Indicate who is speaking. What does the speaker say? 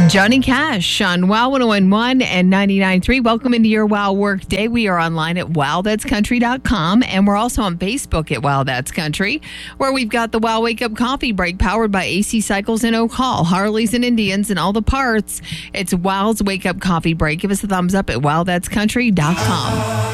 Speaker 1: Johnny Cash on Wow 101.1 and 99.3. Welcome into your Wow Work Day. We are online at wowthat'scountry.com, and we're also on Facebook at Wow That's Country, where we've got the Wow Wake Up Coffee Break powered by AC Cycles in Oak Hall, Harleys and Indians, and all the parts. It's Wow's Wake Up Coffee Break. Give us a thumbs up at wowthat'scountry.com.